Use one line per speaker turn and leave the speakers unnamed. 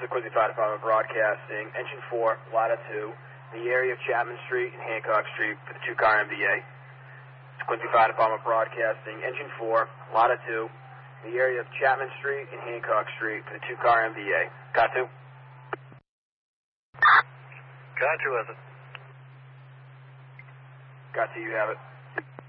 the Quincy Fire Department broadcasting. Engine 4, Lada 2, in the area of Chapman Street and Hancock Street for the 2-car MVA. It's Quincy Fire Department broadcasting. Engine 4, Lada 2, in the area of Chapman Street and Hancock Street for the 2-car MVA. Got to?
Got to, is it?
Got to, you have it.